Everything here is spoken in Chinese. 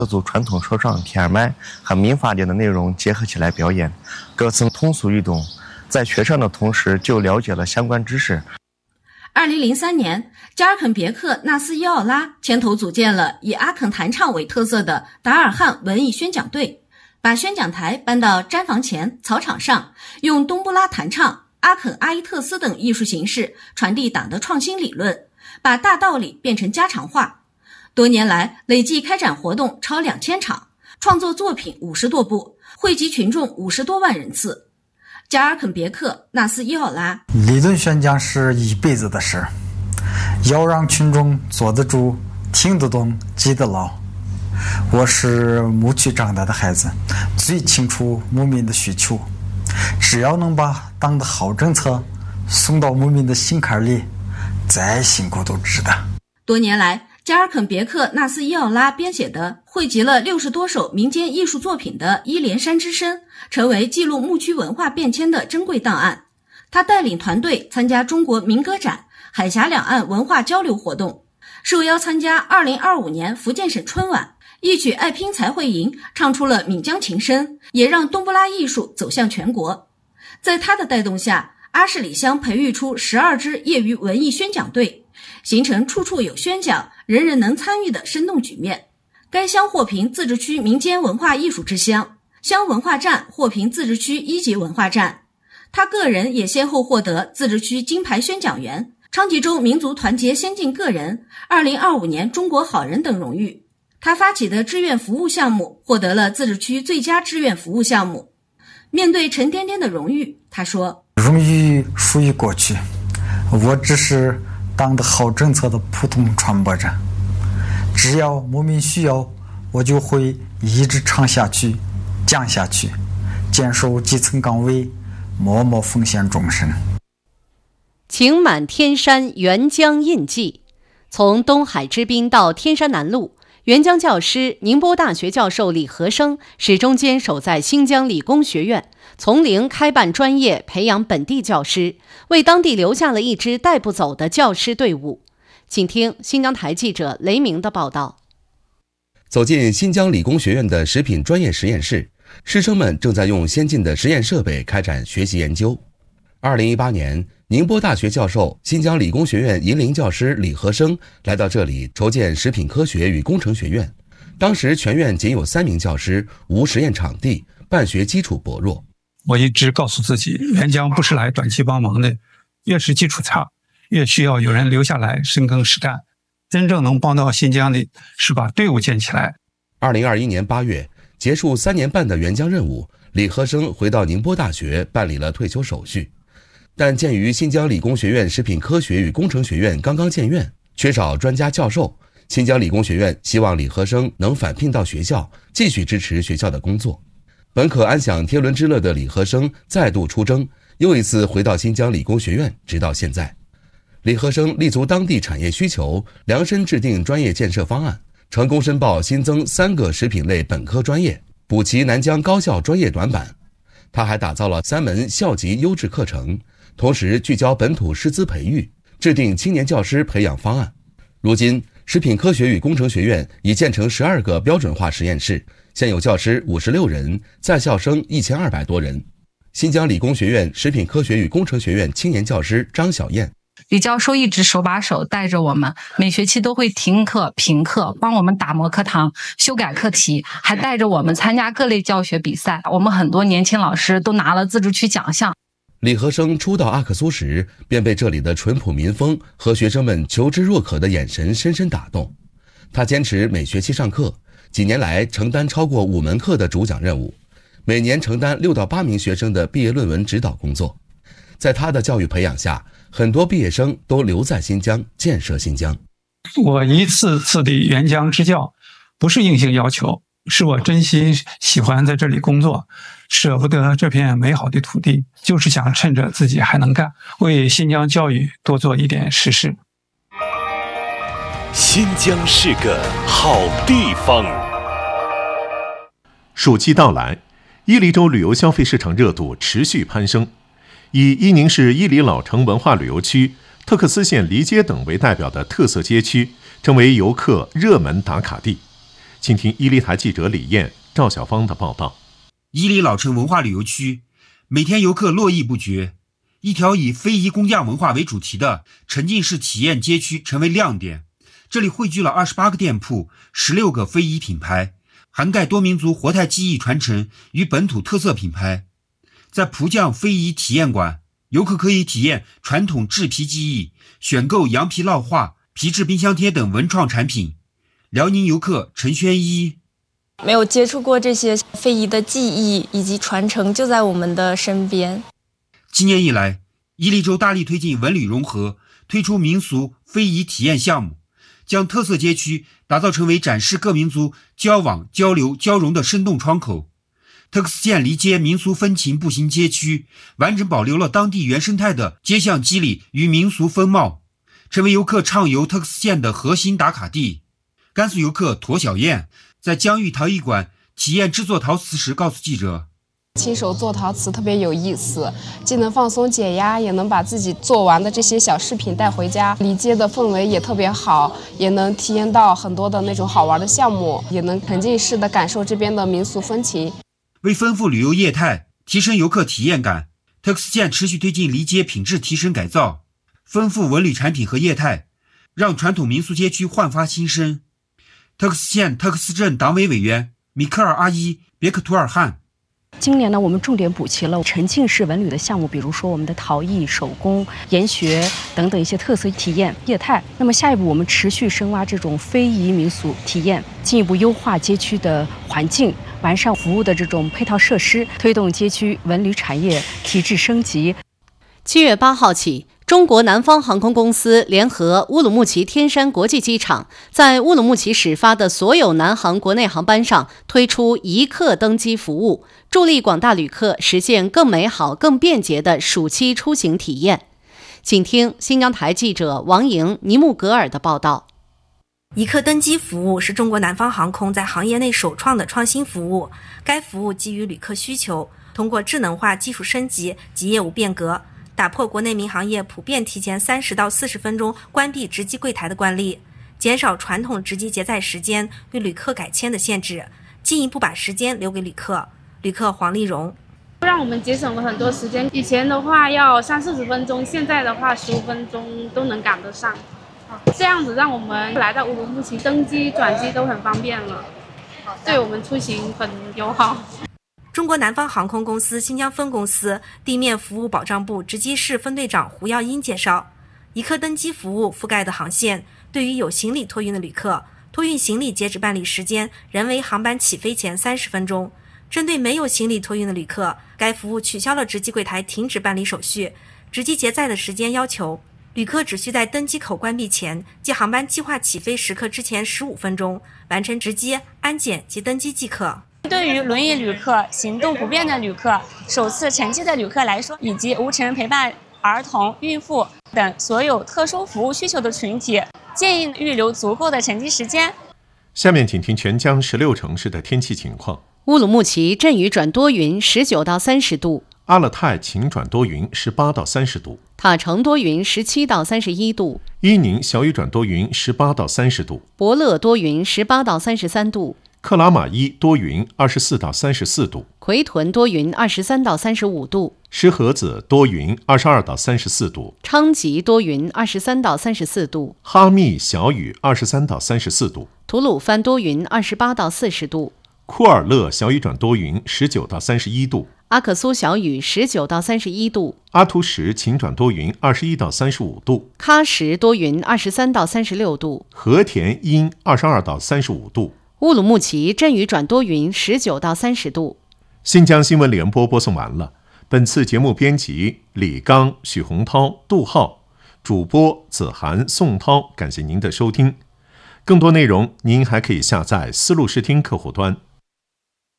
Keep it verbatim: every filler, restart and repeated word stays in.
各族传统说唱、田麦和民法典的内容结合起来表演，歌词通俗易懂，在学唱的同时就了解了相关知识。 二零零三年，加尔肯别克纳斯伊奥拉牵头组建了以阿肯弹唱为特色的达尔汉文艺宣讲队，把宣讲台搬到毡房前草场上，用冬不拉弹唱、阿肯阿伊特斯等艺术形式传递党的创新理论，把大道理变成家常话。多年来，累计开展活动超两千场，创作作品五十多部，汇集群众五十多万人次。加尔肯别克纳斯伊奥拉， 理论宣讲是一辈子的事，要让群众坐得住、听得懂、记得牢。我是牧区长大的孩子，最清楚牧民的需求。只要能把党的好政策送到牧民的心坎里，再辛苦都值得。 多年来，加尔肯别克纳斯伊奥拉编写的汇集了六十多首民间艺术作品的《伊连山之声》成为记录牧区文化变迁的珍贵档案。他带领团队参加中国民歌展、海峡两岸文化交流活动，受邀参加二零二五年福建省春晚，一曲爱拼才会赢唱出了闽江情深，也让冬不拉艺术走向全国。在他的带动下，阿什里乡培育出十二支业余文艺宣讲队，形成处处有宣讲、人人能参与的生动局面。该乡获评自治区民间文化艺术之乡，乡文化站获评自治区一级文化站。他个人也先后获得自治区金牌宣讲员、昌吉州民族团结先进个人、二零二五年中国好人等荣誉。他发起的志愿服务项目获得了自治区最佳志愿服务项目。面对沉甸甸的荣誉，他说： 荣誉属于过去，我只是党的好政策的普通传播者，只要牧民需要，我就会一直唱下去、讲下去，坚守基层岗位，默默奉献终身。 情满天山沅江印记，从东海之滨到天山南路，沅江教师、宁波大学教授李和生始终坚守在新疆理工学院，从零开办专业，培养本地教师，为当地留下了一支带不走的教师队伍。请听新疆台记者雷鸣的报道。 走进新疆理工学院的食品专业实验室，师生们正在用先进的实验设备开展学习研究。二零一八年，宁波大学教授、新疆理工学院银陵教师李和生来到这里筹建食品科学与工程学院。当时全院仅有三名教师，无实验场地，办学基础薄弱。 我一直告诉自己，沅江不是来短期帮忙的，越是基础差，越需要有人留下来深耕实干。真正能帮到新疆的是把队伍建起来。 二零二一年八月，结束三年半的沅江任务，李和生回到宁波大学办理了退休手续。但鉴于新疆理工学院食品科学与工程学院刚刚建院，缺少专家教授，新疆理工学院希望李和生能返聘到学校，继续支持学校的工作。本可安享天伦之乐的李和生再度出征，又一次回到新疆理工学院，直到现在。李和生立足当地产业需求，量身制定专业建设方案，成功申报新增三个食品类本科专业，补齐南疆高校专业短板。他还打造了三门校级优质课程，同时聚焦本土师资培育，制定青年教师培养方案。如今，食品科学与工程学院已建成十二个标准化实验室，现有教师五十六人，在校生一千二百多人。新疆理工学院食品科学与工程学院青年教师张小燕， 李教授一直手把手带着我们，每学期都会停课评课，帮我们打磨课堂、修改课题，还带着我们参加各类教学比赛。我们很多年轻老师都拿了自治区奖项。 李和生初到阿克苏时，便被这里的淳朴民风和学生们求知若渴的眼神深深打动。他坚持每学期上课，几年来承担超过五门课的主讲任务，每年承担六到八名学生的毕业论文指导工作。在他的教育培养下，很多毕业生都留在新疆，建设新疆。 我一次次的沅江支教，不是硬性要求，是我真心喜欢在这里工作，舍不得这片美好的土地，就是想趁着自己还能干，为新疆教育多做一点实事。 新疆是个好地方。 暑期到来，伊犁州旅游消费市场热度持续攀升。以伊宁市伊犁老城文化旅游区、特克斯县黎街等为代表的特色街区，成为游客热门打卡地。 请听伊犁台记者李燕、赵小芳的报道。 伊犁老城文化旅游区，每天游客络绎不绝。一条以非遗工匠文化为主题的沉浸式体验街区成为亮点。这里汇聚了二十八个店铺、十六个非遗品牌，涵盖多民族活态技艺传承与本土特色品牌。在蒲匠非遗体验馆，游客可以体验传统制皮技艺，选购羊皮烙画、皮质冰箱贴等文创产品。辽宁游客陈轩一： 没有接触过这些非遗的技艺以及传承，就在我们的身边。 今年以来，伊犁州大力推进文旅融合，推出民俗非遗体验项目，将特色街区打造成为展示各民族交往、交流、交融的生动窗口。特克斯县梨街民俗风情步行街区完整保留了当地原生态的街巷肌理与民俗风貌，成为游客畅游特克斯县的核心打卡地。甘肃游客驼小燕在疆域陶艺馆体验制作陶瓷时告诉记者， 亲手做陶瓷特别有意思，既能放松解压，也能把自己做完的这些小饰品带回家。梨街的氛围也特别好，也能体验到很多的那种好玩的项目，也能沉浸式的感受这边的民俗风情。 为丰富旅游业态，提升游客体验感，特克斯县持续推进梨街品质提升改造，丰富文旅产品和业态，让传统民俗街区焕发新生。特克斯县特克斯镇党委委员米克尔阿伊别克图尔汗： 今年呢，我们重点补齐了沉浸式文旅的项目，比如说我们的陶艺、手工、研学等等一些特色体验业态。那么下一步，我们持续深挖这种非遗民俗体验，进一步优化街区的环境，完善服务的这种配套设施，推动街区文旅产业提质升级。 七月八号起，中国南方航空公司联合乌鲁木齐天山国际机场，在乌鲁木齐始发的所有南航国内航班上推出一刻登机服务，助力广大旅客实现更美好、更便捷的暑期出行体验。请听新疆台记者王莹、尼木格尔的报道。 一刻登机服务是中国南方航空在行业内首创的创新服务。该服务基于旅客需求，通过智能化技术升级及业务变革，打破国内民航业普遍提前三十到四十分钟关闭值机柜台的惯例，减少传统值机结载时间与旅客改签的限制，进一步把时间留给旅客。旅客黄丽蓉： 让我们节省了很多时间，以前的话要三四十分钟，现在的话十五分钟都能赶得上。这样子让我们来到乌鲁木齐登机转机都很方便了，对我们出行很友好。 中国南方航空公司新疆分公司地面服务保障部值机室分队长胡耀英介绍，一刻登机服务覆盖的航线，对于有行李托运的旅客，托运行李截止办理时间仍为航班起飞前三十分钟。针对没有行李托运的旅客，该服务取消了值机柜台停止办理手续、值机结载的时间要求。旅客只需在登机口关闭前，即航班计划起飞时刻之前十五分钟，完成值机、安检及登机即可。 对于轮椅旅客、行动不便的旅客、首次乘机的旅客来说，以及无成人陪伴儿童、孕妇等所有特殊服务需求的群体，建议预留足够的乘机时间。 下面请听全疆十六城市的天气情况。 乌鲁木齐阵雨转多云，十九到三十度； 阿勒泰晴转多云，十八到三十度； 塔城多云，十七到三十一度； 伊宁小雨转多云，十八到三十度； 博乐多云，十八到三十三度； 克拉玛依多云，二十四到三十四度； 奎屯多云，二十三到三十五度； 石河子多云，二十二到三十四度； 昌吉多云，二十三到三十四度； 哈密小雨，二十三到三十四度； 吐鲁番多云，二十八到四十度； 库尔勒小雨转多云，十九到三十一度； 阿克苏小雨，十九到三十一度； 阿图什晴转多云，二十一到三十五度； 喀什多云，二十三到三十六度； 和田阴，二十二到三十五度； 乌鲁木齐阵雨转多云，十九到三十度。 新疆新闻联播播送完了。本次节目编辑李刚、许洪涛、杜浩，主播子涵、宋涛，感谢您的收听。更多内容您还可以下载思路视听客户端。